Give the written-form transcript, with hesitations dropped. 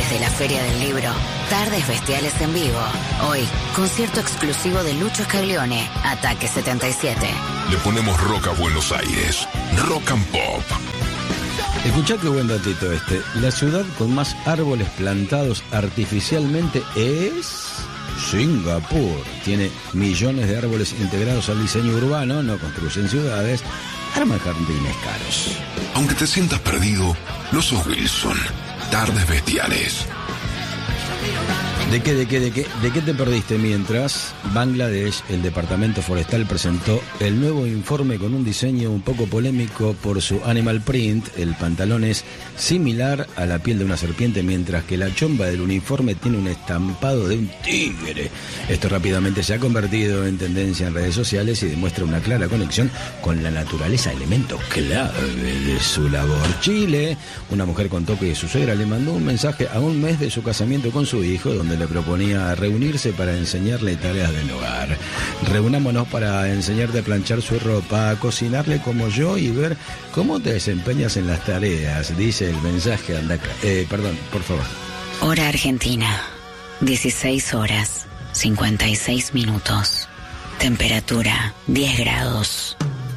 desde la Feria del Libro, Tardes Bestiales en vivo. Hoy, concierto exclusivo de Lucho Scaglione, Ataque 77. Le ponemos rock a Buenos Aires. Rock and Pop. Escuchá qué buen datito este. La ciudad con más árboles plantados artificialmente es Singapur. Tiene millones de árboles integrados al diseño urbano, no construyen ciudades, arman jardines caros. Aunque te sientas perdido, no sos Wilson. Tardes Bestiales. ¿De qué te perdiste mientras Bangladesh, el Departamento Forestal, presentó el nuevo informe con un diseño un poco polémico por su animal print? El pantalón es similar a la piel de una serpiente, mientras que la chomba del uniforme tiene un estampado de un tigre. Esto rápidamente se ha convertido en tendencia en redes sociales y demuestra una clara conexión con la naturaleza, elemento clave de su labor. Chile, una mujer contó que su suegra le mandó un mensaje a un mes de su casamiento con su hijo, donde le proponía reunirse para enseñarle tareas del hogar. Reunámonos para enseñarte a planchar su ropa, a cocinarle como yo y ver cómo te desempeñas en las tareas, dice el mensaje. Perdón, por favor. Hora Argentina, 16 horas, 56 minutos. Temperatura, 10 grados.